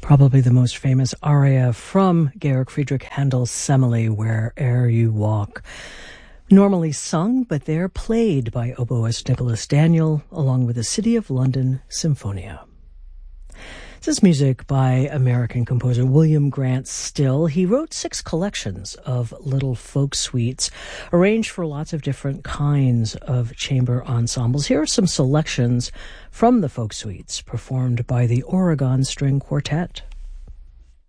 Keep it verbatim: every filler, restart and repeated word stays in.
probably the most famous aria from Georg Friedrich Handel's Semele, Where'er You Walk. Normally sung, but they're played by oboist Nicholas Daniel, along with the City of London Symphonia. This is music by American composer William Grant Still. He wrote six collections of little folk suites, arranged for lots of different kinds of chamber ensembles. Here are some selections from the folk suites performed by the Oregon String Quartet.